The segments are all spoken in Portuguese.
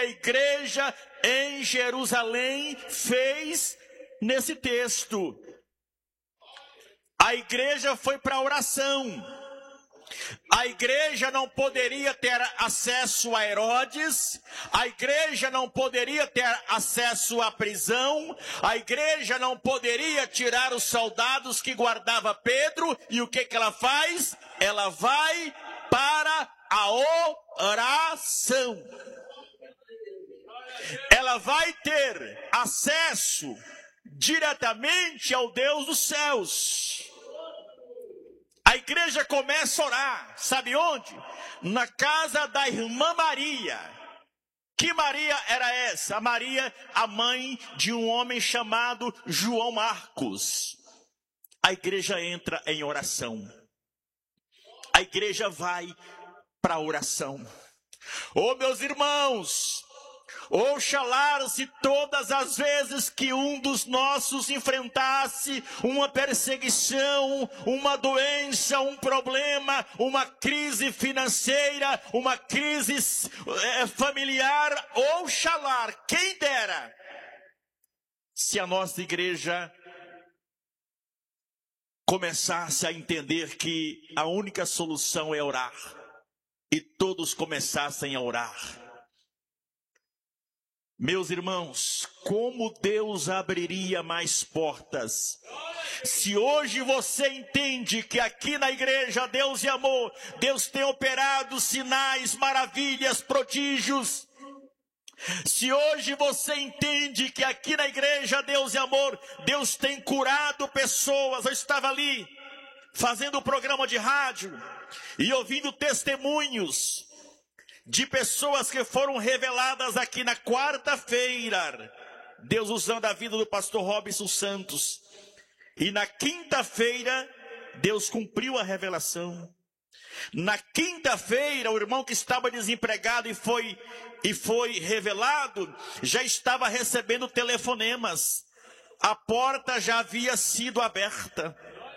a igreja em Jerusalém fez nesse texto. A igreja foi para a oração. A igreja não poderia ter acesso a Herodes, a igreja não poderia ter acesso à prisão, a igreja não poderia tirar os soldados que guardavam Pedro, e o que ela faz? Ela vai para a oração. Ela vai ter acesso diretamente ao Deus dos céus. A igreja começa a orar, sabe onde? Na casa da irmã Maria. Que Maria era essa? A Maria, a mãe de um homem chamado João Marcos. A igreja entra em oração. A igreja vai para a oração. Oh, meus irmãos, oxalá se todas as vezes que um dos nossos enfrentasse uma perseguição, uma doença, um problema, uma crise financeira, uma crise familiar, oxalá, quem dera, se a nossa igreja começasse a entender que a única solução é orar, e todos começassem a orar. Meus irmãos, como Deus abriria mais portas? Se hoje você entende que aqui na igreja Deus é amor, Deus tem operado sinais, maravilhas, prodígios. Se hoje você entende que aqui na igreja Deus é amor, Deus tem curado pessoas. Eu estava ali fazendo um programa de rádio e ouvindo testemunhos de pessoas que foram reveladas aqui na quarta-feira. Deus usando a vida do pastor Robson Santos. E na quinta-feira, Deus cumpriu a revelação. Na quinta-feira, o irmão que estava desempregado e foi revelado, já estava recebendo telefonemas. A porta já havia sido aberta.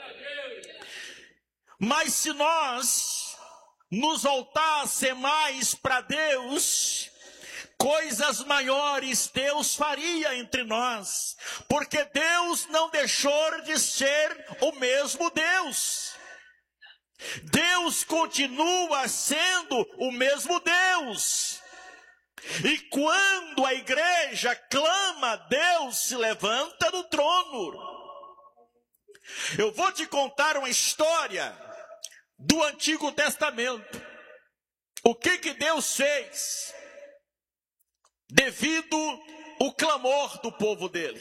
Mas se nós nos voltasse mais para Deus, coisas maiores Deus faria entre nós, porque Deus não deixou de ser o mesmo Deus. Deus continua sendo o mesmo Deus. E quando a igreja clama, Deus se levanta do trono. Eu vou te contar uma história do Antigo Testamento. O que Deus fez devido ao clamor do povo dele.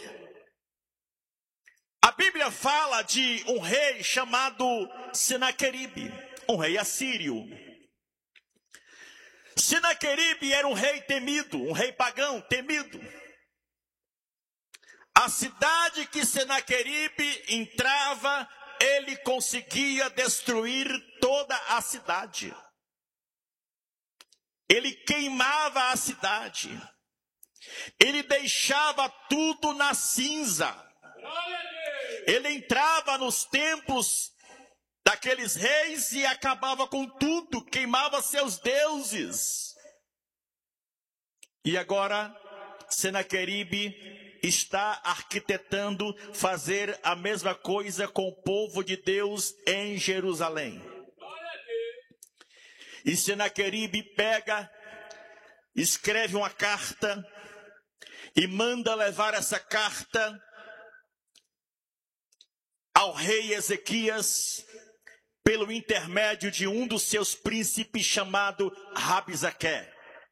A Bíblia fala de um rei chamado Senaqueribe, um rei assírio. Senaqueribe era um rei temido, um rei pagão temido. A cidade que Senaqueribe entrava, ele conseguia destruir toda a cidade. Ele queimava a cidade. Ele deixava tudo na cinza. Ele entrava nos templos daqueles reis e acabava com tudo, queimava seus deuses. E agora, Senaqueribe está arquitetando fazer a mesma coisa com o povo de Deus em Jerusalém. E Senaqueribe pega, escreve uma carta e manda levar essa carta ao rei Ezequias pelo intermédio de um dos seus príncipes chamado Rabsaque.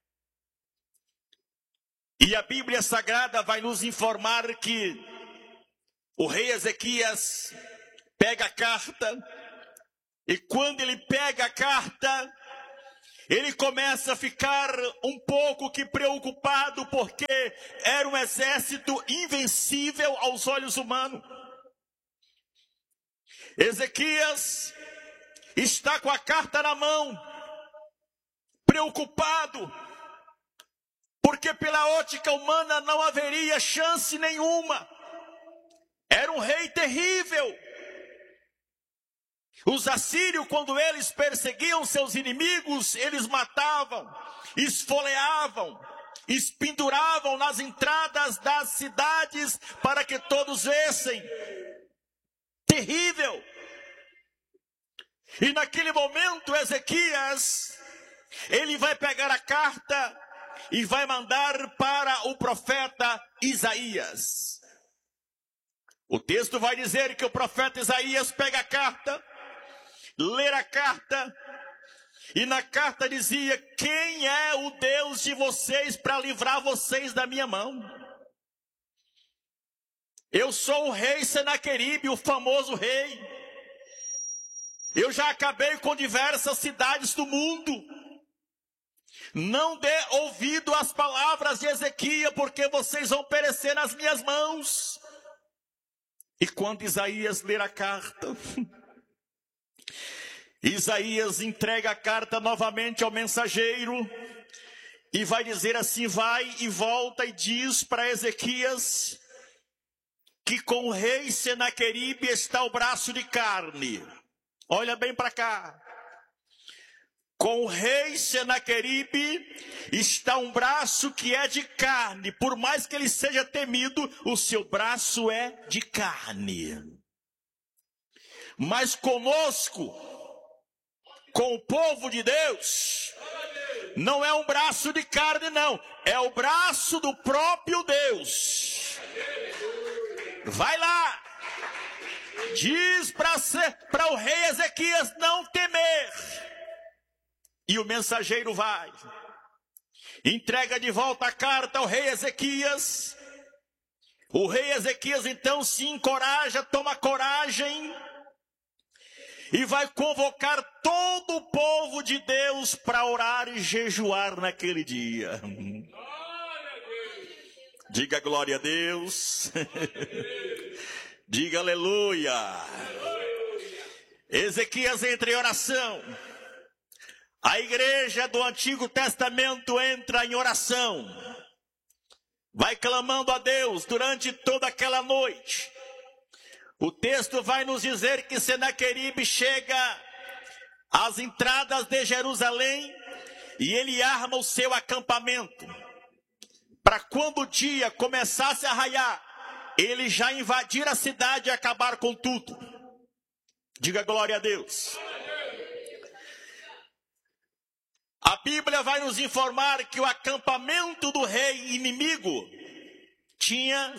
E a Bíblia Sagrada vai nos informar que o rei Ezequias pega a carta, e quando ele pega a carta, ele começa a ficar um pouco que preocupado, porque era um exército invencível aos olhos humanos. Ezequias está com a carta na mão, preocupado, porque pela ótica humana não haveria chance nenhuma. Era um rei terrível. Os assírios, quando eles perseguiam seus inimigos, eles matavam, esfoleavam, espenduravam nas entradas das cidades para que todos vissem. Terrível. E naquele momento Ezequias, ele vai pegar a carta e vai mandar para o profeta Isaías. O texto vai dizer que o profeta Isaías pega a carta, lê a carta, e na carta dizia: quem é o Deus de vocês para livrar vocês da minha mão? Eu sou o rei Senaqueribe, o famoso rei. Eu já acabei com diversas cidades do mundo. Não dê ouvido às palavras de Ezequias, porque vocês vão perecer nas minhas mãos. E quando Isaías lê a carta, Isaías entrega a carta novamente ao mensageiro e vai dizer assim: vai e volta e diz para Ezequias que com o rei Senaqueribe está o braço de carne. Olha bem para cá. Com o rei Senaqueribe está um braço que é de carne. Por mais que ele seja temido, o seu braço é de carne. Mas conosco, com o povo de Deus, não é um braço de carne, não. É o braço do próprio Deus. Vai lá. Diz para o rei Ezequias não temer. E o mensageiro vai, entrega de volta a carta ao rei Ezequias. O rei Ezequias então se encoraja, toma coragem e vai convocar todo o povo de Deus para orar e jejuar naquele dia. Diga glória a Deus. Diga aleluia. Ezequias entra em oração. A igreja do Antigo Testamento entra em oração. Vai clamando a Deus durante toda aquela noite. O texto vai nos dizer que Senaqueribe chega às entradas de Jerusalém e ele arma o seu acampamento. Para quando o dia começasse a raiar, ele já invadir a cidade e acabar com tudo. Diga glória a Deus. A Bíblia vai nos informar que o acampamento do rei inimigo tinha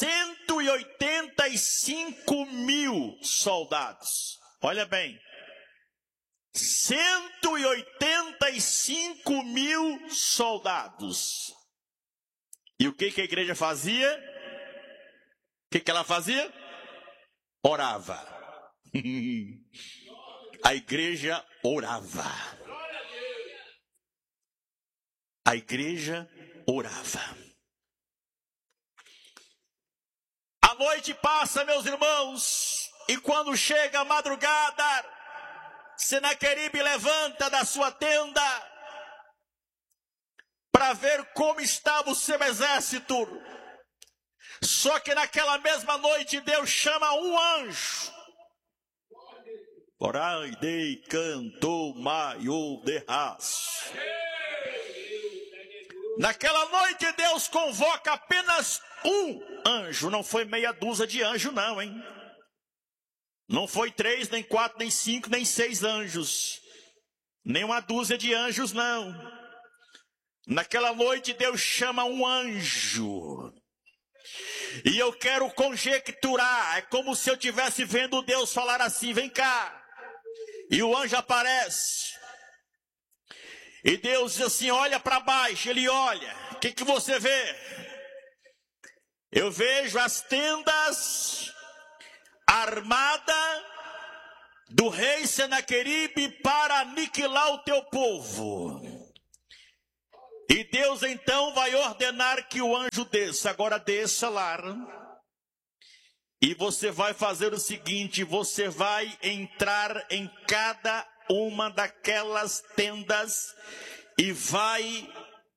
185 mil soldados. Olha bem, 185 mil soldados. E o que a igreja fazia? O que ela fazia? Orava. A igreja orava. A igreja orava. A noite passa, meus irmãos, e quando chega a madrugada, Senaqueribe levanta da sua tenda para ver como estava o seu exército. Só que naquela mesma noite Deus chama um anjo. Orai dei cantou maio de ras. Naquela noite Deus convoca apenas um anjo. Não foi meia dúzia de anjos não, hein? Não foi 3, nem 4, nem 5, nem 6 anjos. Nem uma dúzia de anjos não. Naquela noite Deus chama um anjo. E eu quero conjecturar. É como se eu estivesse vendo Deus falar assim: vem cá. E o anjo aparece. E Deus diz assim: olha para baixo. Ele olha. O que você vê? Eu vejo as tendas armadas do rei Senaqueribe para aniquilar o teu povo. E Deus então vai ordenar que o anjo desça. Agora desça lá. E você vai fazer o seguinte: você vai entrar em cada uma daquelas tendas e vai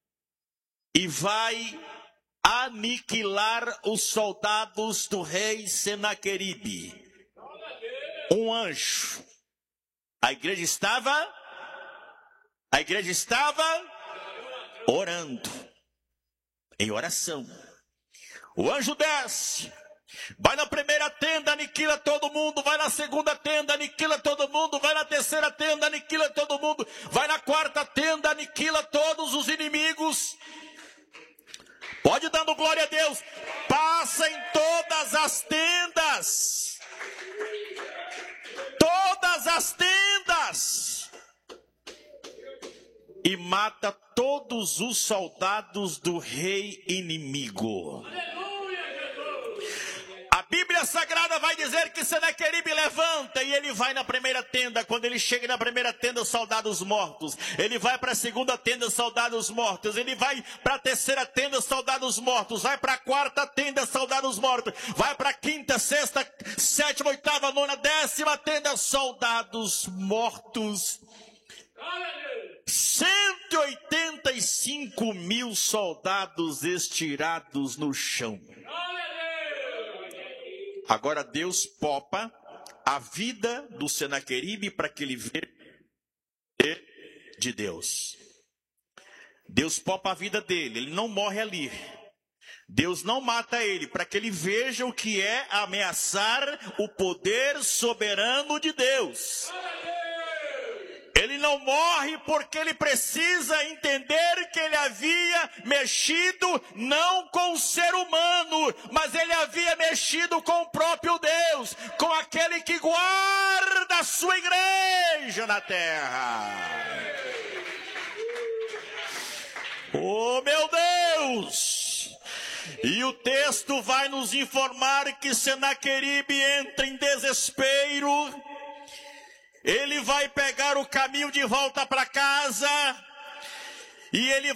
aniquilar os soldados do rei Senaqueribe. Um anjo. A igreja estava orando. em oração. O anjo desce, vai na primeira tenda, aniquila todo mundo, vai na segunda tenda, aniquila todo mundo, vai na terceira tenda, aniquila todo mundo, vai na quarta tenda, aniquila todos os inimigos. Pode dando glória a Deus. Passa em todas as tendas. Todas as tendas. E mata todos os soldados do rei inimigo. A Bíblia Sagrada vai dizer que Senaqueribe levanta e ele vai na primeira tenda. Quando ele chega na primeira tenda, soldados mortos. Ele vai para a segunda tenda, soldados mortos. Ele vai para a terceira tenda, soldados mortos. Vai para a quarta tenda, soldados mortos. Vai para a quinta, sexta, sétima, oitava, nona, décima tenda, soldados mortos. 185 mil soldados estirados no chão. Agora Deus popa a vida do Senaqueribe para que ele veja de Deus. Deus popa a vida dele, ele não morre ali. Deus não mata ele para que ele veja o que é ameaçar o poder soberano de Deus. Ele não morre porque ele precisa entender que ele havia mexido não com o ser humano, mas ele havia mexido com o próprio Deus, com aquele que guarda a sua igreja na terra. Oh, meu Deus! E o texto vai nos informar que Senaqueribe entra em desespero. Ele vai pegar o caminho de volta para casa e ele